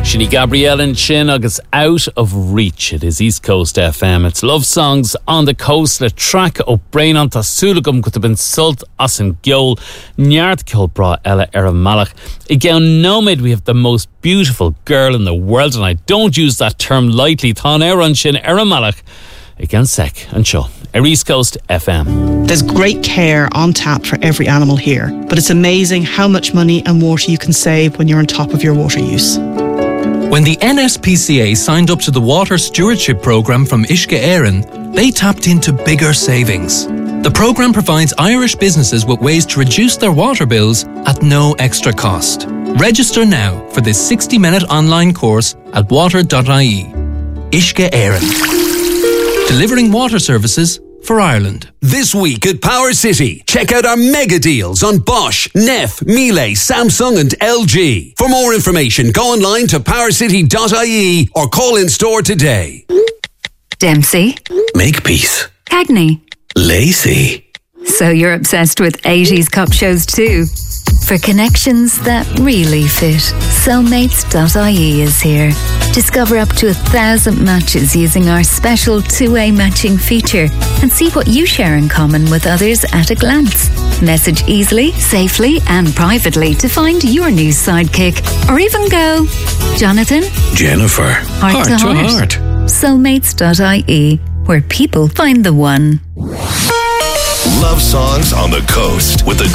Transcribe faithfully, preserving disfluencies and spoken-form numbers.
Shini Gabrielle and Chin agus Out of Reach. It is East Coast F M. It's love songs on the coast. Le track o brain on Tasulagum could have been sult as in Gyol. Nyart Kilbra Ella Era Malach. Again, Nomad, we have the most beautiful girl in the world, and I don't use that term lightly. Thon Eran Chin Era Malach. Again, Sec and Show. East Coast F M. There's great care on tap for every animal here, but it's amazing how much money and water you can save when you're on top of your water use. When the N S P C A signed up to the Water Stewardship Programme from Uisce Éireann, they tapped into bigger savings. The programme provides Irish businesses with ways to reduce their water bills at no extra cost. Register now for this sixty-minute online course at water dot I E. Uisce Éireann. Delivering water services for Ireland. This week at Power City, check out our mega deals on Bosch, Neff, Miele, Samsung and L G. For more information, go online to power city dot I E or call in store today. Dempsey. Makepeace. Cagney. Lacey. So you're obsessed with eighties cop shows too? For connections that really fit, soulmates dot I E is here. Discover up to a thousand matches using our special two-way matching feature and see what you share in common with others at a glance. Message easily, safely and privately to find your new sidekick, or even go, Jonathan, Jennifer, heart, heart to to heart. heart. soulmates dot I E, where people find the one. Love songs on the coast with the